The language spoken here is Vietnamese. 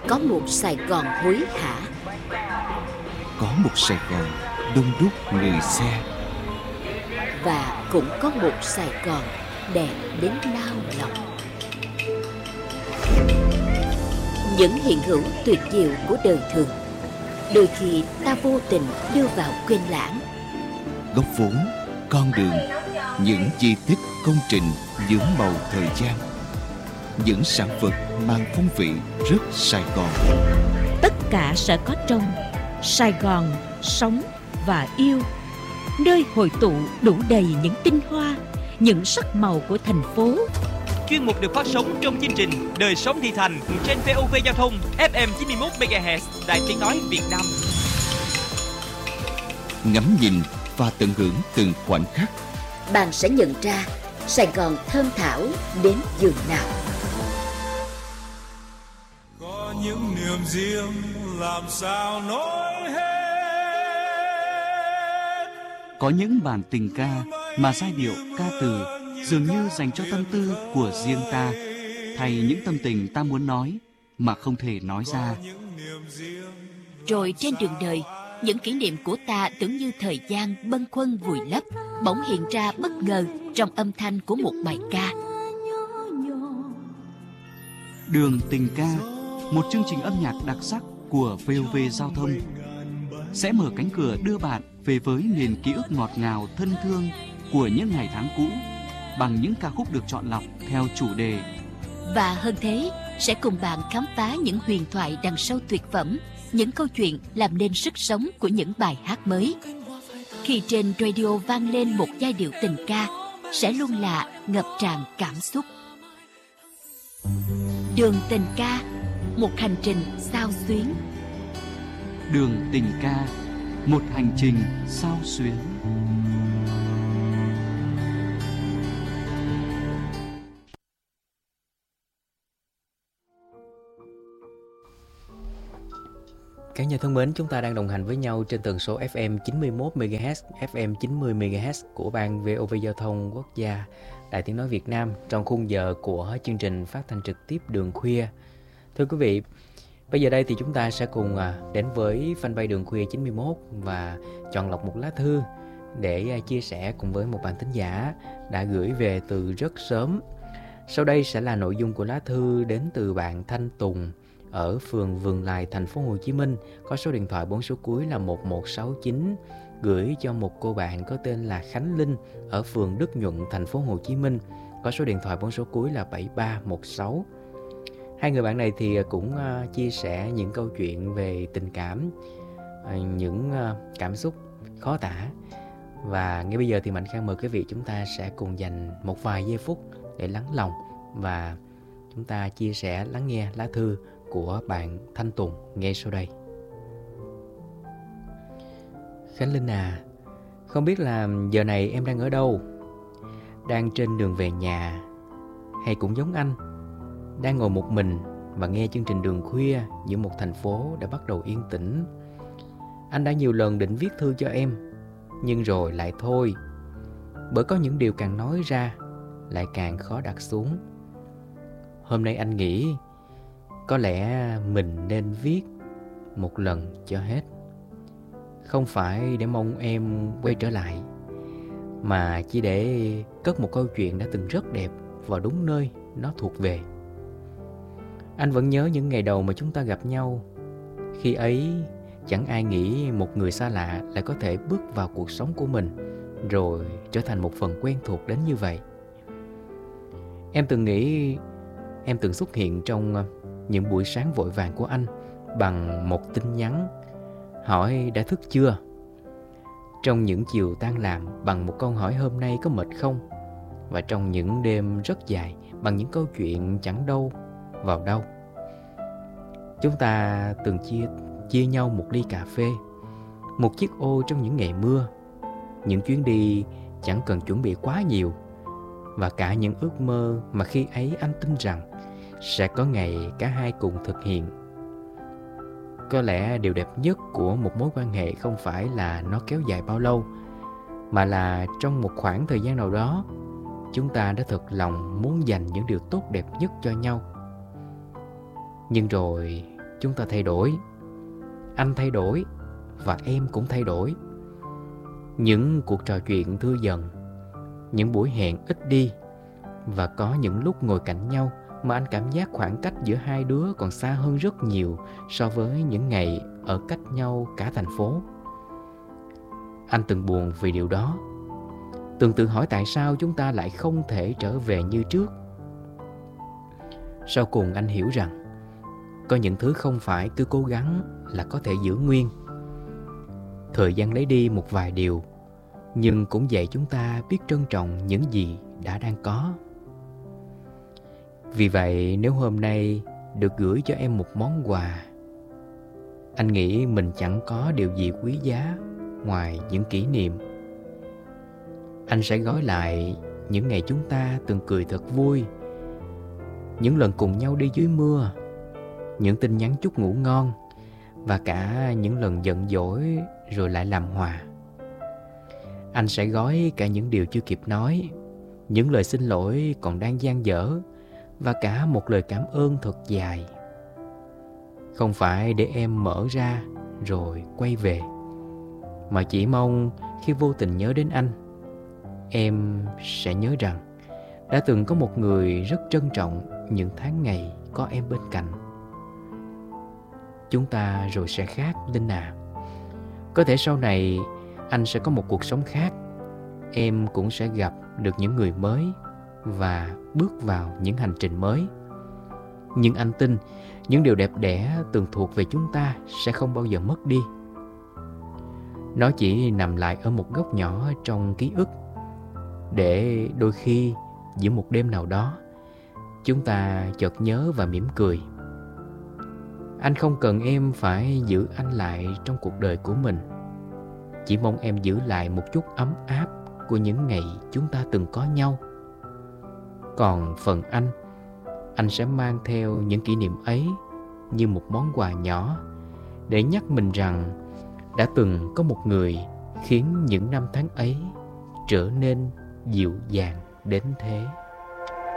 Có một Sài Gòn hối hả, có một Sài Gòn đông đúc người xe, và cũng có một Sài Gòn đẹp đến nao lòng. Những hiện hữu tuyệt diệu của đời thường, đôi khi ta vô tình đưa vào quên lãng. góc vốn, con đường, những di tích công trình nhuốm màu thời gian, những sản vật mang phong vị rất Sài Gòn. Tất cả sẽ có trong Sài Gòn sống và yêu, nơi hội tụ đủ đầy những tinh hoa, những sắc màu của thành phố. Chuyên mục được phát sóng trong chương trình Đời sống thị thành trên VOV Giao thông FM 91 MHz, Đài Tiếng nói Việt Nam. Ngắm nhìn và tận hưởng từng khoảnh khắc, Bạn sẽ nhận ra Sài Gòn thơm thảo đến giường nào. Có những niềm riêng làm sao nói hết. Có những bản tình ca mà giai điệu ca từ dường như dành cho tâm tư của riêng ta, thay những tâm tình ta muốn nói mà không thể nói ra. Rồi trên đường đời, những kỷ niệm của ta tưởng như thời gian bâng khuâng vùi lấp, bỗng hiện ra bất ngờ trong âm thanh của một bài ca. Đường tình ca, một chương trình âm nhạc đặc sắc của VOV Giao thông, sẽ mở cánh cửa đưa bạn về với miền ký ức ngọt ngào thân thương của những ngày tháng cũ, bằng những ca khúc được chọn lọc theo chủ đề. Và hơn thế, sẽ cùng bạn khám phá những huyền thoại đằng sau tuyệt phẩm, những câu chuyện làm nên sức sống của những bài hát mới. Khi trên radio vang lên một giai điệu tình ca, sẽ luôn là ngập tràn cảm xúc. Đường tình ca, một hành trình xao xuyến. Đường tình ca, một hành trình xao xuyến. Các nhà thân mến, chúng ta đang đồng hành với nhau trên tần số FM 91 MHz, FM 90 MHz của ban VOV Giao thông Quốc gia, Đài Tiếng nói Việt Nam, trong khung giờ của chương trình phát thanh trực tiếp Đường khuya. Thưa quý vị, bây giờ đây thì chúng ta sẽ cùng đến với fanpage Đường khuya 91 và chọn lọc một lá thư để chia sẻ cùng với một bạn thính giả đã gửi về từ rất sớm. Sau đây sẽ là nội dung của lá thư đến từ bạn Thanh Tùng ở phường Vườn Lài, thành phố Hồ Chí Minh, có số điện thoại 4 số cuối là 1169, gửi cho một cô bạn có tên là Khánh Linh ở phường Đức Nhuận, thành phố Hồ Chí Minh, có số điện thoại 4 số cuối là 7316. Hai người bạn này thì cũng chia sẻ những câu chuyện về tình cảm, những cảm xúc khó tả. Và ngay bây giờ thì Mạnh Khang mời quý vị chúng ta sẽ cùng dành một vài giây phút để lắng lòng và chúng ta chia sẻ lắng nghe lá thư của bạn Thanh Tùng ngay sau đây. Khánh Linh à, không biết là giờ này em đang ở đâu? Đang trên đường về nhà, hay cũng giống anh, đang ngồi một mình và nghe chương trình Đường khuya giữa một thành phố đã bắt đầu yên tĩnh. Anh đã nhiều lần định viết thư cho em, nhưng rồi lại thôi, bởi có những điều càng nói ra lại càng khó đặt xuống. Hôm nay anh nghĩ có lẽ mình nên viết một lần cho hết. Không phải để mong em quay trở lại, mà chỉ để cất một câu chuyện đã từng rất đẹp vào đúng nơi nó thuộc về. Anh vẫn nhớ những ngày đầu mà chúng ta gặp nhau. Khi ấy chẳng ai nghĩ một người xa lạ lại có thể bước vào cuộc sống của mình, rồi trở thành một phần quen thuộc đến như vậy. Em từng nghĩ em từng xuất hiện trong những buổi sáng vội vàng của anh bằng một tin nhắn hỏi đã thức chưa, trong những chiều tan làm bằng một câu hỏi hôm nay có mệt không, và trong những đêm rất dài bằng những câu chuyện chẳng đâu vào đâu. Chúng ta từng chia nhau một ly cà phê, một chiếc ô trong những ngày mưa, những chuyến đi chẳng cần chuẩn bị quá nhiều, và cả những ước mơ mà khi ấy anh tin rằng sẽ có ngày cả hai cùng thực hiện. Có lẽ điều đẹp nhất của một mối quan hệ không phải là nó kéo dài bao lâu, mà là trong một khoảng thời gian nào đó chúng ta đã thật lòng muốn dành những điều tốt đẹp nhất cho nhau. Nhưng rồi chúng ta thay đổi. Anh thay đổi và em cũng thay đổi. Những cuộc trò chuyện thưa dần, những buổi hẹn ít đi, và có những lúc ngồi cạnh nhau mà anh cảm giác khoảng cách giữa hai đứa còn xa hơn rất nhiều so với những ngày ở cách nhau cả thành phố. Anh từng buồn vì điều đó, từng tự hỏi tại sao chúng ta lại không thể trở về như trước. Sau cùng anh hiểu rằng có những thứ không phải cứ cố gắng là có thể giữ nguyên. Thời gian lấy đi một vài điều, nhưng cũng dạy chúng ta biết trân trọng những gì đã đang có. Vì vậy, nếu hôm nay được gửi cho em một món quà, anh nghĩ mình chẳng có điều gì quý giá ngoài những kỷ niệm. Anh sẽ gói lại những ngày chúng ta từng cười thật vui, những lần cùng nhau đi dưới mưa, những tin nhắn chúc ngủ ngon, và cả những lần giận dỗi rồi lại làm hòa. Anh sẽ gói cả những điều chưa kịp nói, những lời xin lỗi còn đang dang dở, và cả một lời cảm ơn thật dài. Không phải để em mở ra rồi quay về, mà chỉ mong khi vô tình nhớ đến anh, em sẽ nhớ rằng đã từng có một người rất trân trọng những tháng ngày có em bên cạnh. Chúng ta rồi sẽ khác, Linh à. Có thể sau này anh sẽ có một cuộc sống khác, em cũng sẽ gặp được những người mới và bước vào những hành trình mới. Nhưng anh tin những điều đẹp đẽ từng thuộc về chúng ta sẽ không bao giờ mất đi. Nó chỉ nằm lại ở một góc nhỏ trong ký ức, để đôi khi giữa một đêm nào đó chúng ta chợt nhớ và mỉm cười. Anh không cần em phải giữ anh lại trong cuộc đời của mình, chỉ mong em giữ lại một chút ấm áp của những ngày chúng ta từng có nhau. Còn phần anh sẽ mang theo những kỷ niệm ấy như một món quà nhỏ, để nhắc mình rằng đã từng có một người khiến những năm tháng ấy trở nên dịu dàng đến thế.